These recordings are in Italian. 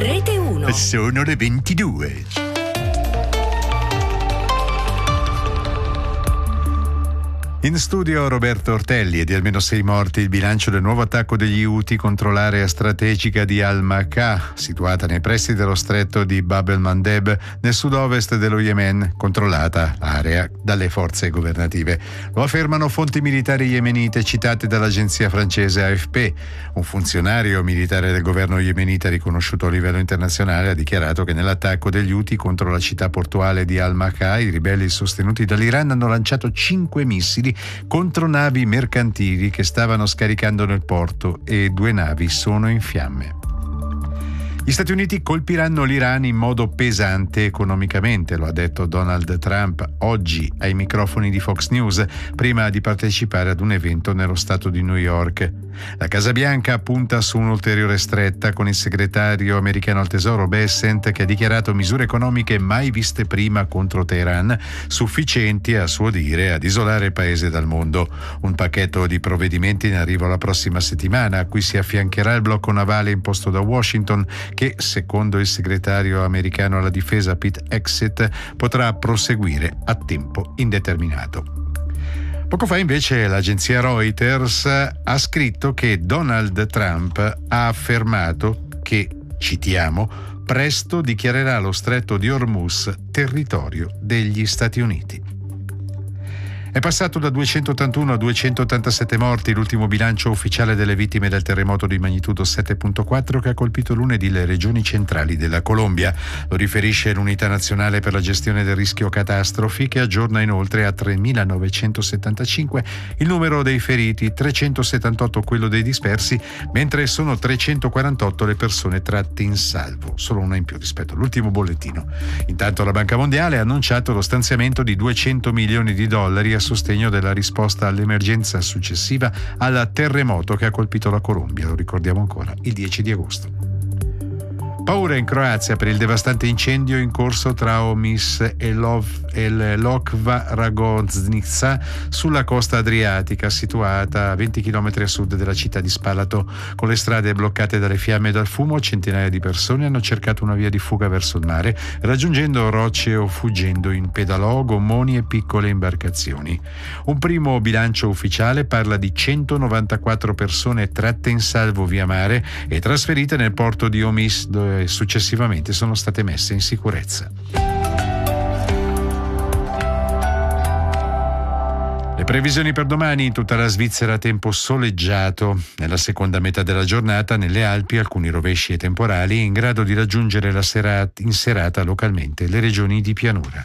Rete 1. Sono le 22. In studio Roberto Ortelli. E di almeno 6 morti il bilancio del nuovo attacco degli Houthi contro l'area strategica di Al-Makah, situata nei pressi dello stretto di Bab el-Mandeb, nel sud-ovest dello Yemen, controllata l'area dalle forze governative. Lo affermano fonti militari yemenite citate dall'agenzia francese AFP. Un funzionario militare del governo yemenita riconosciuto a livello internazionale ha dichiarato che nell'attacco degli Houthi contro la città portuale di Al-Makah i ribelli sostenuti dall'Iran hanno lanciato 5 missili contro navi mercantili che stavano scaricando nel porto e 2 navi sono in fiamme. Gli Stati Uniti colpiranno l'Iran in modo pesante economicamente, lo ha detto Donald Trump oggi ai microfoni di Fox News, prima di partecipare ad un evento nello stato di New York. La Casa Bianca punta su un'ulteriore stretta con il segretario americano al Tesoro Bessent, che ha dichiarato misure economiche mai viste prima contro Teheran, sufficienti a suo dire ad isolare il paese dal mondo. Un pacchetto di provvedimenti in arrivo la prossima settimana, a cui si affiancherà il blocco navale imposto da Washington, che, secondo il segretario americano alla difesa Pete Hegseth, potrà proseguire a tempo indeterminato. Poco fa invece l'agenzia Reuters ha scritto che Donald Trump ha affermato che, citiamo, presto dichiarerà lo stretto di Hormuz territorio degli Stati Uniti. È passato da 281 a 287 morti l'ultimo bilancio ufficiale delle vittime del terremoto di magnitudo 7.4 che ha colpito lunedì le regioni centrali della Colombia. Lo riferisce l'Unità Nazionale per la Gestione del Rischio Catastrofi, che aggiorna inoltre a 3.975 il numero dei feriti, 378 quello dei dispersi, mentre sono 348 le persone tratte in salvo, solo una in più rispetto all'ultimo bollettino. Intanto la Banca Mondiale ha annunciato lo stanziamento di $200 milioni a sostegno della risposta all'emergenza successiva al terremoto che ha colpito la Colombia, lo ricordiamo ancora, il 10 di agosto. Paura in Croazia per il devastante incendio in corso tra Omis e Lokva Ragoznica sulla costa adriatica, situata a 20 km a sud della città di Spalato. Con le strade bloccate dalle fiamme e dal fumo, centinaia di persone hanno cercato una via di fuga verso il mare, raggiungendo rocce o fuggendo in pedalò, gommoni e piccole imbarcazioni. Un primo bilancio ufficiale parla di 194 persone tratte in salvo via mare e trasferite nel porto di Omis, dove successivamente sono state messe in sicurezza. Le previsioni per domani: in tutta la Svizzera tempo soleggiato. Nella seconda metà della giornata nelle Alpi alcuni rovesci e temporali in grado di raggiungere in serata localmente le regioni di pianura.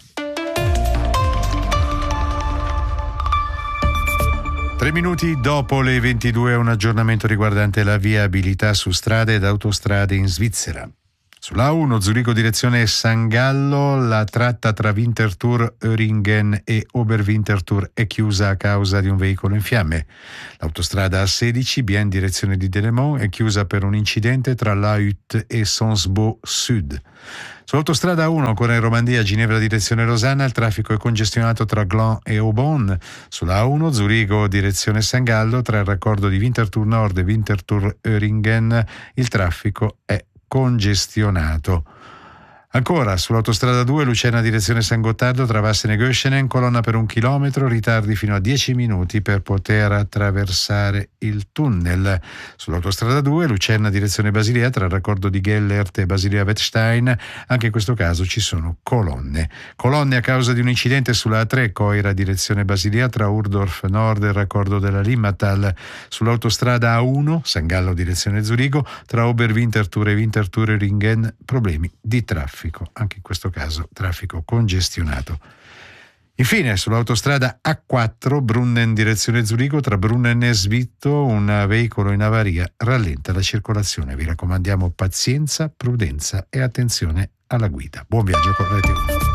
3 minuti dopo le 22 un aggiornamento riguardante la viabilità su strade ed autostrade in Svizzera. Sulla A1 Zurigo direzione San Gallo la tratta tra Winterthur Öhringen e Oberwinterthur è chiusa a causa di un veicolo in fiamme. L'autostrada A16 Bien direzione di Delemont è chiusa per un incidente tra La Hutte e Sonsbo Sud. Sull'autostrada A1 ancora in Romandia Ginevra direzione Losanna il traffico è congestionato tra Gland e Aubonne. Sulla A1 Zurigo direzione San Gallo tra il raccordo di Winterthur Nord e Winterthur Öhringen il traffico è congestionato. Ancora sull'autostrada 2 Lucerna direzione San Gottardo tra Vassene e Göschenen, colonna per 1 chilometro, ritardi fino a 10 minuti per poter attraversare il tunnel. Sull'autostrada 2 Lucerna direzione Basilea tra il raccordo di Gellert e Basilea Wettstein, anche in questo caso ci sono colonne a causa di un incidente sulla A3 Coira direzione Basilea tra Urdorf Nord e il raccordo della Limmatal. Sull'autostrada A1 San Gallo direzione Zurigo tra Oberwinterthur e Winterthur Öhringen problemi di traffico, anche in questo caso traffico congestionato. Infine sull'autostrada A4 Brunnen direzione Zurigo tra Brunnen e Svitto un veicolo in avaria rallenta la circolazione. Vi raccomandiamo pazienza, prudenza e attenzione alla guida. Buon viaggio con Rete 1.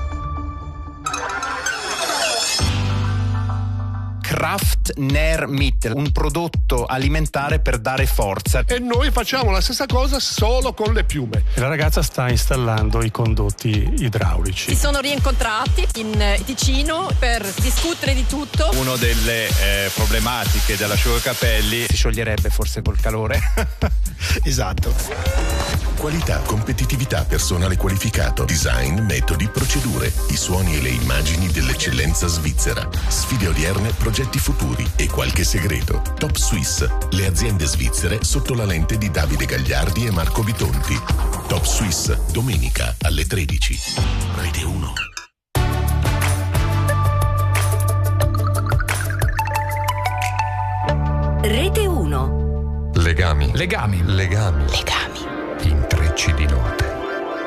Kraft Nährmittel, un prodotto alimentare per dare forza. E noi facciamo la stessa cosa solo con le piume. La ragazza sta installando i condotti idraulici. Si sono rincontrati in Ticino per discutere di tutto. Una delle problematiche dell'asciugacapelli Si scioglierebbe forse col calore. Esatto. Qualità, competitività, personale qualificato, design, metodi, procedure, i suoni e le immagini dell'eccellenza svizzera. Sfide odierne, progetti futuri e qualche segreto. Top Swiss, le aziende svizzere sotto la lente di Davide Gagliardi e Marco Bitonti. Top Swiss, domenica alle 13. Rete 1. Rete 1. Legami. Intrecci di notte.